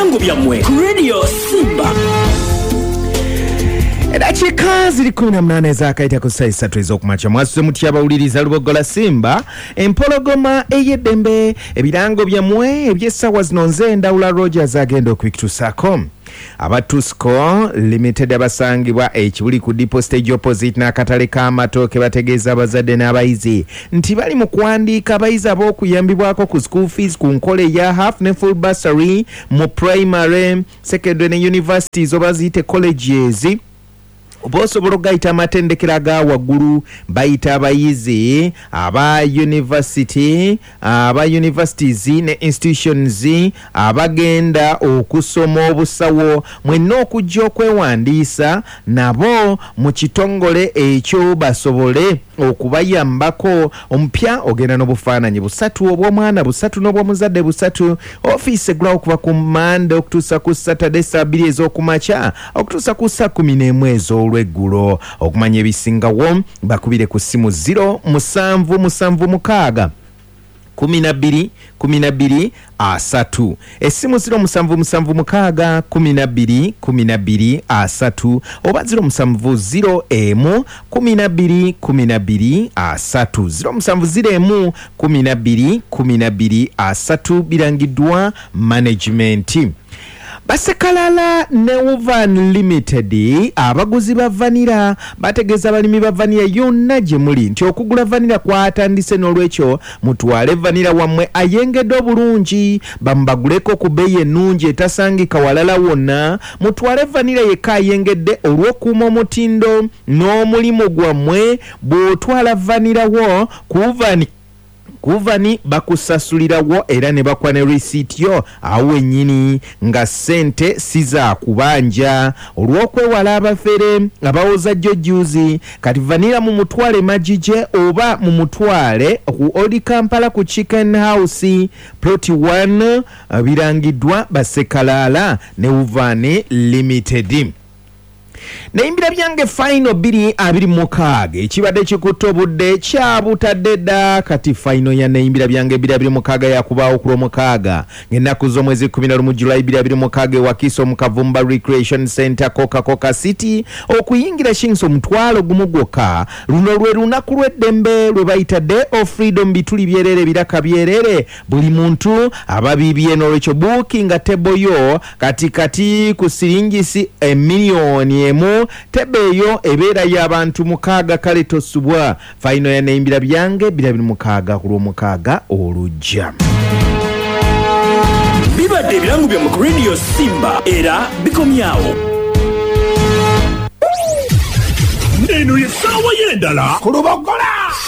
ebirango byammwe ku Radio Simba. Edakika ziri 18 ezakayita ku saa 3 ez'okumakya. Mwasuze mutya abawuliriza Lubogola Simba empologoma ey'eddembe ebirango byammwe eby'essaawa zino nze Ndawula Rogers agenda okubikutuusaako. Abatusco Limited abasangibwa ekibuli ku Depot Stage opposite n'akatale k'amatooke bategeeza abazadde n'abayizi nti bali mu kuwandiika abayizi ab'okuyambibwako ku school fees ku nkola eya half ne full bursary mu primary, secondary ne universities oba ziyite colleges. Obosobola okugayita amatendekero aga waggulu bayita abayizi aba universities ne institutions abagenda okusoma obusawo mwenna okujja okwewandiisa nabo mu kitongole ekyo basobole okubayambako. Omupya ogenda n'obufaananyi busatu obw'omwana busatu n'obw'omuzadde busatu. Ofiisi eggulawo okuva ku Mande okutuusa ku Saturday saa 2 ez'okumakya okutuusa ku saa 11 ez'olweggulo. Okumanya ebisingawo bakubire ku ssimu 0776 12 3 essimu 0776 12 3 oba 0701 12 3 0701 12 3 birangiddwa management. Basekalala ne Uvan Limited abaguzi ba vanilla bategeeza abalimi ba vanilla yonna gye muli nti okugula vanilla kwatandise n'olwekyo mutwale vanilla wammwe ayengedde obulungi bambaguleko ku bbeeyi ennungi etasangika walala wonna. Mutwale vanilla yekka ayengedde olw'okuuma omutindo n'omulimu gwammwe. Bw'otwala vanilla wo kuvani bakusasulirawo era ne bakwa ne receipt yo awo ennyini nga ssente siza kubanja. Olw'okwewala abafere abawoza jjojuzi kati vanilla mu mutwale magije oba mu mutwale ku Old Kampala ku Chicken House plot 1 birangiddwa Basekalala ne Uvan Limited. Naimbira byange final 226 ekibadde kikutte obudde kyabutadde dda kati final ya naimbira byange 226 yakubaawo ku Lwomukaaga ng'ennaku z'omwezi 11 Julayi 2026 Wakiso mu Kavumba Recreation Center Coca City okuyingira shingso omutwalo gumu gwokka. Luno lwe lunaku lw'eddembe lwe bayita Day of Freedom bituli byerere biraka byerere buli muntu ababibye n'olwekyo booking table yo kati ku siringisi emiliyoni emu tebeyo ebeera y'abantu 6 kale tosubwa. Final ya naimbira byange 226 ku Lwomukaaga olujja. Bibadde ebirango byammwe ku Radio Simba era bikomyawo. Eno ye ssaawa y'endala ku Lubogola.